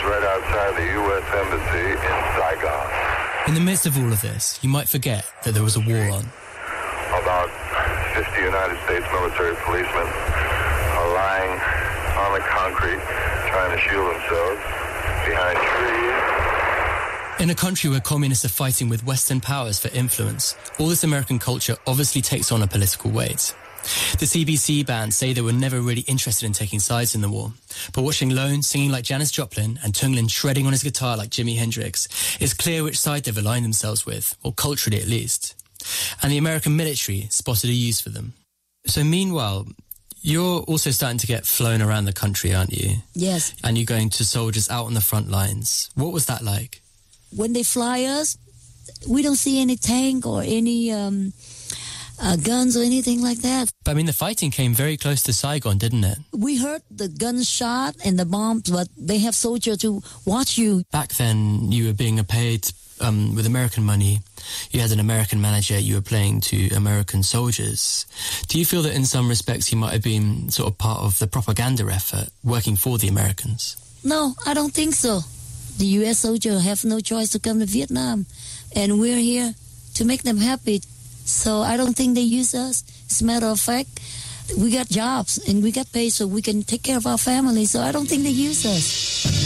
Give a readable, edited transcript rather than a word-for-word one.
right outside the U.S. Embassy in Saigon. In the midst of all of this, you might forget that there was a war on. About 50 United States military policemen are lying on the concrete trying to shield themselves behind trees. In a country where communists are fighting with Western powers for influence, all this American culture obviously takes on a political weight. The CBC band say they were never really interested in taking sides in the war, but watching Lone singing like Janis Joplin and Tung Lin shredding on his guitar like Jimi Hendrix, it's clear which side they've aligned themselves with, or culturally at least. And the American military spotted a use for them. So meanwhile, you're also starting to get flown around the country, aren't you? Yes. And you're going to soldiers out on the front lines. What was that like? When they fly us, we don't see any tank or any guns or anything like that. But I mean, the fighting came very close to Saigon, didn't it? We heard the gunshot and the bombs, but they have soldiers to watch you. Back then, you were being paid with American money. You had an American manager. You were playing to American soldiers. Do you feel that in some respects you might have been sort of part of the propaganda effort, working for the Americans? No, I don't think so. The U.S. soldiers have no choice to come to Vietnam, and we're here to make them happy. So I don't think they use us. As a matter of fact, we got jobs and we got paid so we can take care of our family. So I don't think they use us.